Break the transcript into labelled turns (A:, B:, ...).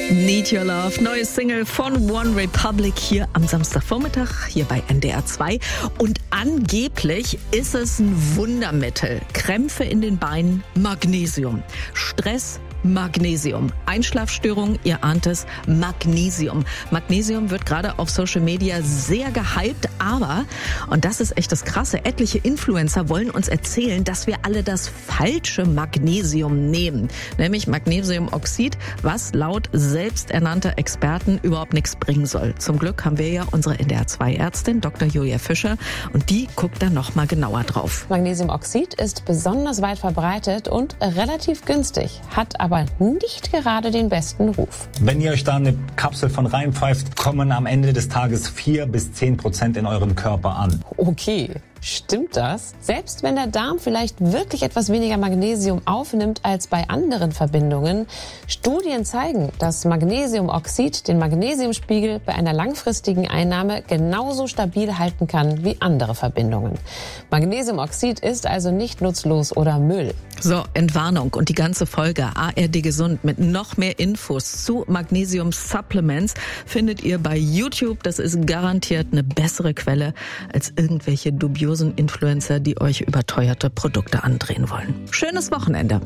A: Need Your Love, neues Single von One Republic hier am Samstagvormittag, hier bei NDR 2. Und angeblich ist es ein Wundermittel. Krämpfe in den Beinen, Magnesium. Stress, Magnesium. Einschlafstörungen, ihr ahnt es, Magnesium. Magnesium wird gerade auf Social Media sehr gehypt, aber, und das ist echt das Krasse, etliche Influencer wollen uns erzählen, dass wir alle das falsche Magnesium nehmen. Nämlich Magnesiumoxid, was laut selbsternannter Experten überhaupt nichts bringen soll. Zum Glück haben wir ja unsere NDR 2 Ärztin, Dr. Julia Fischer, und die guckt da noch mal genauer drauf.
B: Magnesiumoxid ist besonders weit verbreitet und relativ günstig, hat aber nicht gerade den besten Ruf.
C: Wenn ihr euch da eine Kapsel von reinpfeift, kommen am Ende des Tages 4-10% in eurem Körper an.
B: Okay. Stimmt das? Selbst wenn der Darm vielleicht wirklich etwas weniger Magnesium aufnimmt als bei anderen Verbindungen, Studien zeigen, dass Magnesiumoxid den Magnesiumspiegel bei einer langfristigen Einnahme genauso stabil halten kann wie andere Verbindungen. Magnesiumoxid ist also nicht nutzlos oder Müll.
A: So, Entwarnung und die ganze Folge ARD Gesund mit noch mehr Infos zu Magnesium-Supplements findet ihr bei YouTube. Das ist garantiert eine bessere Quelle als irgendwelche dubiosen Influencer, die euch überteuerte Produkte andrehen wollen. Schönes Wochenende.